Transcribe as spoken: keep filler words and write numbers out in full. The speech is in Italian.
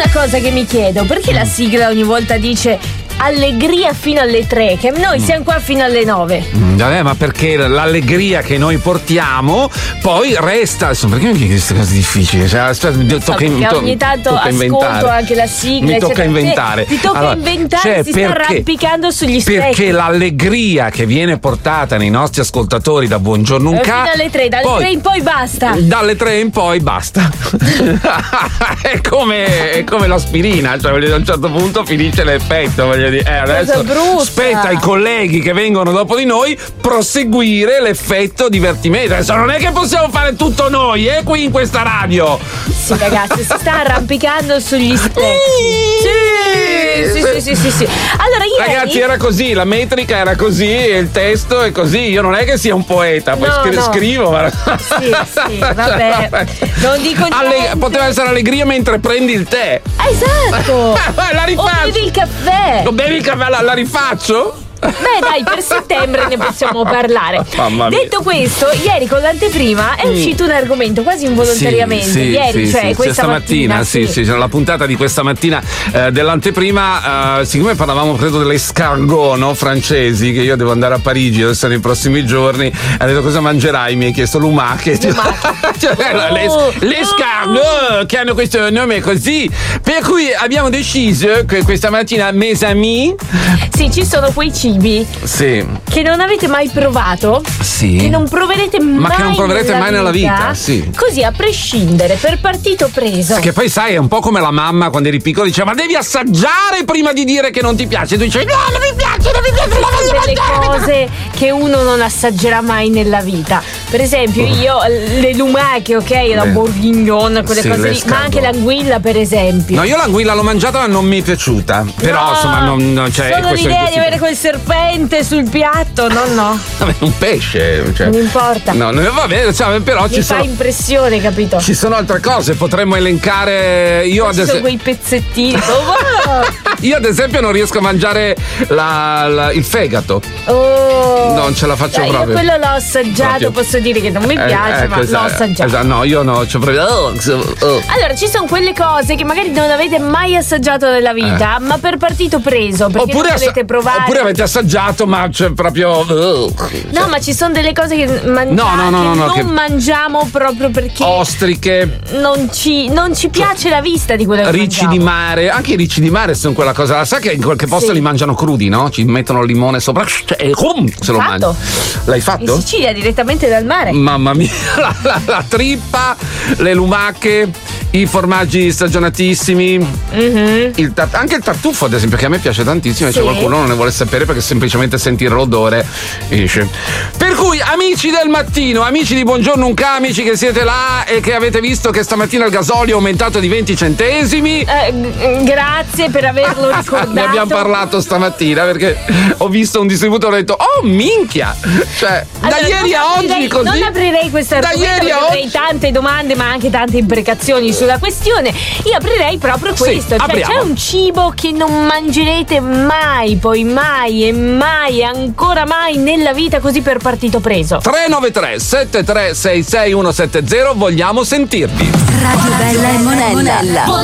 una cosa che mi chiedo, perché la sigla ogni volta dice allegria fino alle tre, che noi siamo qua fino alle nove? Mm, vabbè, ma perché l'allegria che noi portiamo poi resta. Insomma, perché mi chiedi queste cose difficili? Cioè, aspetta, mi So, tocca, perché mi to- ogni tanto tocca ascolto inventare. anche la sigla. Mi tocca eccetera. inventare. Ti tocca Allora, inventare, cioè, si sta perché- arrampicando sugli specchi. Perché l'allegria che viene portata nei nostri ascoltatori da Buongiorno un Eh, fino ca- alle tre, dalle poi- tre in poi basta. Dalle tre in poi basta. è, come, è come l'aspirina, cioè voglio dire, a un certo punto finisce l'effetto, voglio dire. Eh, adesso brutta. spetta ai colleghi che vengono dopo di noi proseguire l'effetto divertimento. Adesso non è che possiamo fare tutto noi, eh, qui in questa radio. Sì, ragazzi, si sta arrampicando sugli specchi. Sì, sì, sì, sì, sì, sì. Allora, ieri... Ragazzi, era così, la metrica era così, e il testo è così. Io non è che sia un poeta, poi No, scri- no. scrivo. Ma... Sì, sì, vabbè. Non dico niente. Alle- poteva essere allegria mentre prendi il tè. Esatto. La O rifaccio. bevi il caffè. Lo bevi il caffè, la, la rifaccio? Beh, dai, per settembre ne possiamo parlare. Mamma mia. Detto questo, ieri con l'anteprima è uscito un argomento quasi involontariamente. Sì, sì, ieri, sì, cioè sì, questa mattina. sì, sì, c'era la puntata di questa mattina eh, dell'anteprima. Eh, siccome parlavamo, credo, delle escargot, no, francesi, che io devo andare a Parigi adesso nei prossimi giorni, ha detto cosa mangerai? Mi hai chiesto lumache. Cioè, le, Oh, le escargot che hanno questo nome così. Per cui abbiamo deciso che questa mattina, mes amis. Sì, ci sono quei cibi Sì. che non avete mai provato, Sì. che non proverete mai, Ma che non proverete nella mai nella vita, sì. Così a prescindere, per partito preso. Che poi sai, è un po' come la mamma quando eri piccolo diceva: ma devi assaggiare prima di dire che non ti piace. Tu dici: no, non mi piace, non mi piace, non voglio Delle mangiare. cose che uno non assaggerà mai nella vita. Per esempio, io le lumache, ok, la Le- bourguignon, quelle sì, cose le lì, ma anche escargot. l'anguilla, per esempio. No, io l'anguilla l'ho mangiata ma non mi è piaciuta. Però No, insomma non, non c'è. solo questo è l'idea di impossibile. avere quel serpente sul piatto, no, no. Vabbè, un pesce. Cioè. Non importa. No, no, va bene, cioè, però Mi ci fa sono. impressione, capito? Ci sono altre cose, potremmo elencare. Io ad, Ci sono es- quei pezzettini. Oh, wow. io ad esempio non riesco a mangiare la- la- il fegato. Oh. Non ce la faccio Dai, proprio. Io quello l'ho assaggiato, Proprio. posso dire che non mi Eh, piace, ecco, ma l'ho esatto, assaggiato. esatto, no, io no, c'ho proprio. Oh, oh. Allora, ci sono quelle cose che magari non avete mai assaggiato nella vita, ma per partito preso, perché Oppure, non assa- volete provare. oppure avete assaggiato, ma c'è proprio. oh. No, ma ci sono delle cose che, mangia- No, no, no, che no, no, non che- mangiamo proprio perché Ostriche, non ci, non ci piace la vista di quello che ricci mangiamo. di mare, anche i ricci di mare sono quella cosa. Sai che in qualche posto Sì. li mangiano crudi, no? Ci mettono il limone sopra e hum, se lo Fatto. mangiano. L'hai In fatto? Sicilia, direttamente dal mare. Mamma mia, la, la- la trippa, le lumache, i formaggi stagionatissimi, Mhm. il tar- anche il tartufo, ad esempio, che a me piace tantissimo, e Sì. c'è qualcuno non ne vuole sapere perché semplicemente sentire l'odore esce. Per cui, amici del mattino, amici di Buongiorno Unca, amici che siete là e che avete visto che stamattina il gasolio è aumentato di venti centesimi. Eh, g- grazie per averlo ricordato. Ne abbiamo parlato stamattina perché ho visto un distributore e ho detto: oh minchia! Cioè, Allora, da ieri non a oggi aprirei- così. Non aprirei questo Da argomento ieri perché a avrei oggi. tante domande ma anche tante imprecazioni sulla questione. Io aprirei proprio Sì, questo. Cioè, apriamo. c'è un cibo che non mangerete mai, poi mai e mai, ancora mai nella vita così per partito preso. tre nove tre sette tre sei sei uno sette zero, vogliamo sentirvi. Radio Bella e Monella.